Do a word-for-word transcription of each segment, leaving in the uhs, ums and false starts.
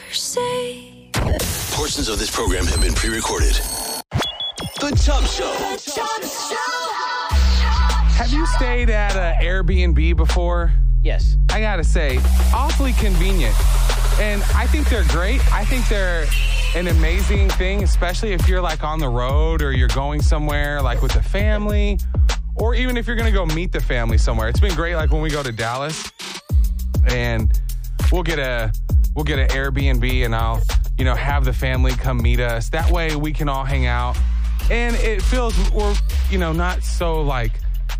say. Portions of this program have been pre-recorded. The Chub Show. The Chub Show. Have you stayed at an Airbnb before? Yes. I gotta say, awfully convenient. And I think they're great. I think they're an amazing thing, especially if you're like on the road or you're going somewhere like with the family, or even if you're gonna go meet the family somewhere. It's been great, like when we go to Dallas and we'll get a we'll get an Airbnb and I'll, you know, have the family come meet us. That way we can all hang out. And it feels we're, you know, not so like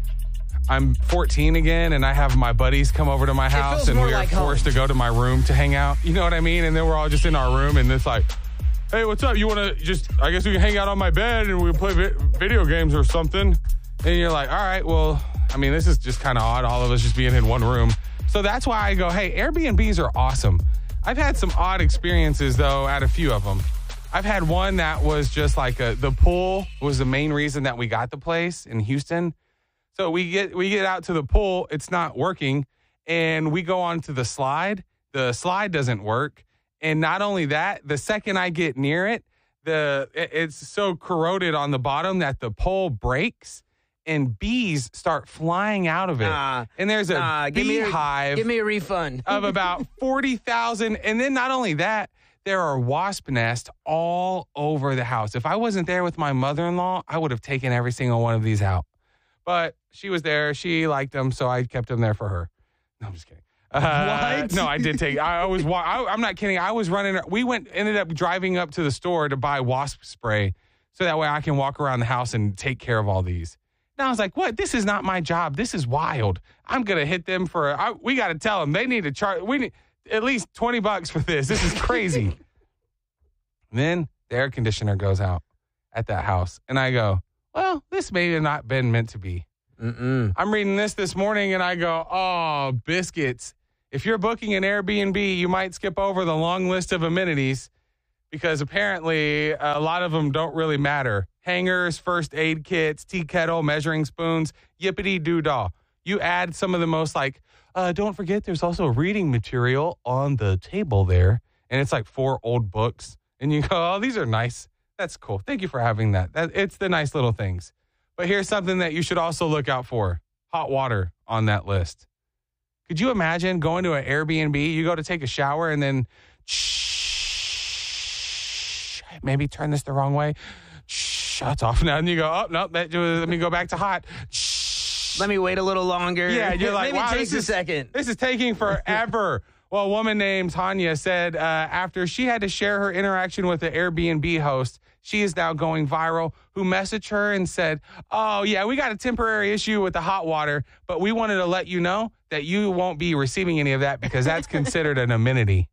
I'm fourteen again and I have my buddies come over to my house and we are like forced home. to go to my room to hang out. You know what I mean? And then we're all just in our room and it's like, hey, what's up? You want to just, I guess we can hang out on my bed and we can play vi- video games or something. And you're like, all right, well, I mean, this is just kind of odd, all of us just being in one room. So that's why I go, hey, Airbnbs are awesome. I've had some odd experiences, though, at a few of them. I've had one that was just like a, the pool was the main reason that we got the place in Houston. So we get we get out to the pool, it's not working, and we go on to the slide. The slide doesn't work. And not only that, the second I get near it, the it- it's so corroded on the bottom that the pole breaks and bees start flying out of it. Nah, and there's a nah, give me a- beehive Give me a refund. of about forty thousand. And then not only that, there are wasp nests all over the house. If I wasn't there with my mother-in-law, I would have taken every single one of these out. But she was there. She liked them, so I kept them there for her. No, I'm just kidding. Uh, What? No, I did take. I, I was. wa- I, I'm not kidding. I was running. We went. Ended up driving up to the store to buy wasp spray, so that way I can walk around the house and take care of all these. And I was like, "What? This is not my job. This is wild. I'm gonna hit them for. I, we got to tell them they need to charge. We need at least twenty bucks for this. This is crazy." Then the air conditioner goes out at that house, and I go, "Well, this may have not been meant to be." Mm-mm. I'm reading this this morning and I go, oh, biscuits. If you're booking an Airbnb, you might skip over the long list of amenities because apparently a lot of them don't really matter. Hangers, first aid kits, tea kettle, measuring spoons, yippity-doo-dah. You add some of the most like, uh, don't forget there's also reading material on the table there. And it's like four old books. And you go, oh, these are nice. That's cool. Thank you for having that. that it's the nice little things. But here's something that you should also look out for. Hot water on that list. Could you imagine going to an Airbnb, you go to take a shower and then shh, maybe turn this the wrong way. Shh, it's off now. And you go, oh, no, that, let me go back to hot. Shh. Let me wait a little longer. Yeah, you're like, maybe wow, it takes this a is- second. This is taking forever. Well, a woman named Tanya said uh, after she had to share her interaction with the Airbnb host, she is now going viral, who messaged her and said, oh, yeah, we got a temporary issue with the hot water, but we wanted to let you know that you won't be receiving any of that because that's considered an amenity.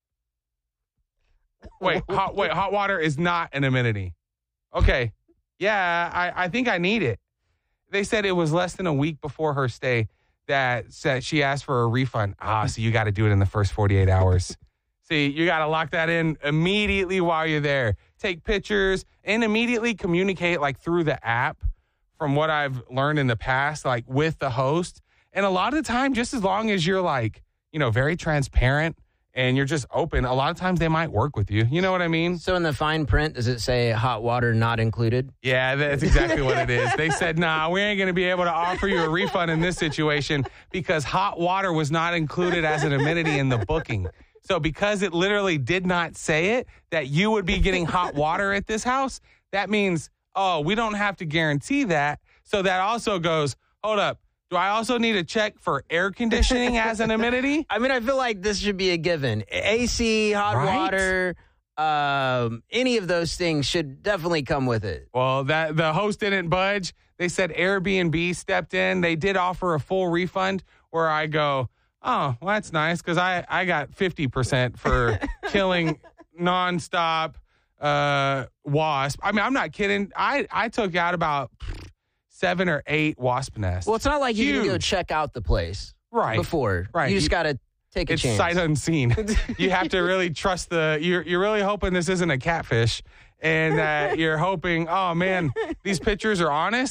Wait, hot, wait, hot water is not an amenity. Okay. Yeah, I, I think I need it. They said it was less than a week before her stay that said she asked for a refund. Ah, so you got to do it in the first forty-eight hours. See, you got to lock that in immediately while you're there. Take pictures and immediately communicate like through the app from what I've learned in the past, like with the host. And a lot of the time, just as long as you're like, you know, very transparent and you're just open, a lot of times they might work with you. You know what I mean? So in the fine print, does it say hot water not included? Yeah, that's exactly what it is. They said, nah, we ain't going to be able to offer you a refund in this situation because hot water was not included as an amenity in the booking. So because it literally did not say it, that you would be getting hot water at this house, that means, oh, we don't have to guarantee that. So that also goes, hold up, do I also need to check for air conditioning as an amenity? I mean, I feel like this should be a given. A C, hot Right? water, um, any of those things should definitely come with it. Well, that the host didn't budge. They said Airbnb stepped in. They did offer a full refund where I go, oh, well, that's nice because I, I got fifty percent for killing nonstop uh, wasp. I mean, I'm not kidding. I, I took out about seven or eight wasp nests. Well, it's not like you can go Huge. check out the place Right. before. Right. You just You- got to take a It's chance. sight unseen. You have to really trust the, you're, you're really hoping this isn't a catfish and that you're hoping, oh man, these pictures are honest.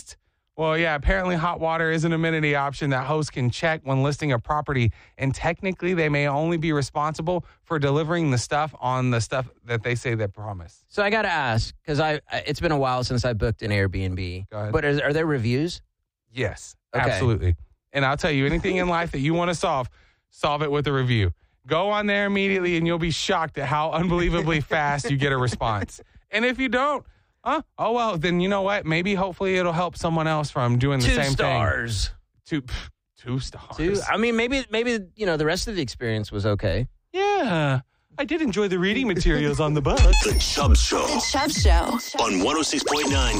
Well, yeah, apparently hot water is an amenity option that hosts can check when listing a property, and technically they may only be responsible for delivering the stuff on the stuff that they say they promise. So I got to ask, because I it's been a while since I booked an Airbnb. Go ahead. But are, are there reviews? Yes, Okay. absolutely. And I'll tell you, anything in life that you want to solve, solve it with a review. Go on there immediately, and you'll be shocked at how unbelievably fast you get a response. And if you don't, Huh? Oh, well, then you know what? Maybe, hopefully, it'll help someone else from doing the Two same stars. thing. Two stars. Two stars. Two. I mean, maybe, maybe you know, the rest of the experience was okay. Yeah. I did enjoy the reading materials on the bus. The Chubbs Show. The Chubbs Show. On one oh six point nine